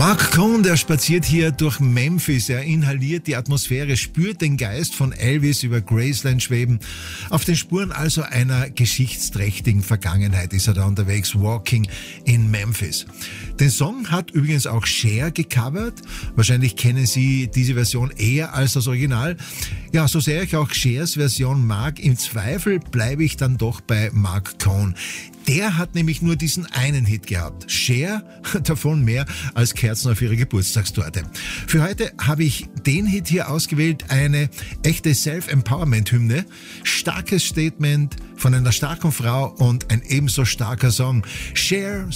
Mark Cohn, der spaziert hier durch Memphis. Er inhaliert die Atmosphäre, spürt den Geist von Elvis über Graceland schweben. Auf den Spuren also einer geschichtsträchtigen Vergangenheit ist er da unterwegs, Walking in Memphis. Den Song hat übrigens auch Cher gecovert. Wahrscheinlich kennen Sie diese Version eher als das Original. Ja, so sehr ich auch Chers Version mag, im Zweifel bleibe ich dann doch bei Mark Cohn. Der hat nämlich nur diesen einen Hit gehabt. Cher davon mehr als Kerzen auf ihre Geburtstagstorte. Für heute habe ich den Hit hier ausgewählt, eine echte Self-Empowerment-Hymne. Starkes Statement von einer starken Frau und ein ebenso starker Song. Cher